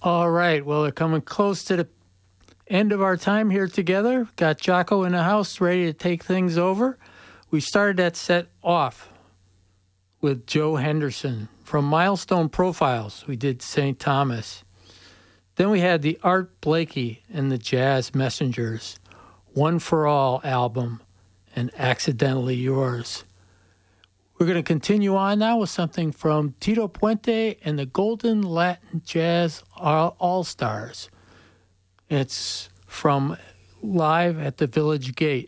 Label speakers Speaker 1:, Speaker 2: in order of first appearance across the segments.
Speaker 1: All right. Well, they're coming close to the end of our time here together. Got Jocko in the house ready to take things over. We started that set off with Joe Henderson from Milestone Profiles. We did St. Thomas. Then we had the Art Blakey and the Jazz Messengers, One for All album, and Accidentally Yours. We're going to continue on now with something from Tito Puente and the Golden Latin Jazz All-Stars. It's from Live at the Village Gate,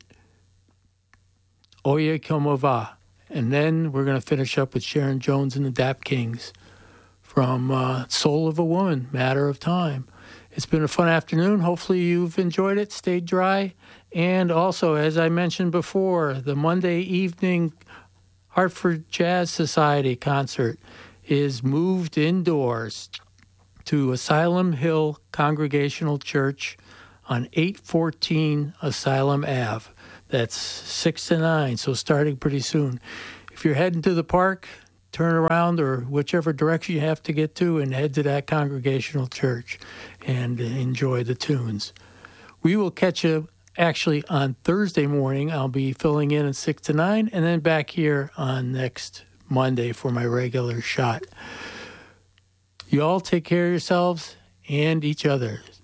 Speaker 1: Oye Como Va. And then we're going to finish up with Sharon Jones and the Dap Kings from Soul of a Woman, Matter of Time. It's been a fun afternoon. Hopefully you've enjoyed it, stayed dry. And also, as I mentioned before, the Monday evening Hartford Jazz Society concert is moved indoors to Asylum Hill Congregational Church on 814 Asylum Ave. That's 6 to 9, so starting pretty soon. If you're heading to the park, turn around or whichever direction you have to get to and head to that Congregational Church and enjoy the tunes. We will catch you actually on Thursday morning. I'll be filling in at 6 to 9 and then back here on next Monday for my regular shot. You all take care of yourselves and each other.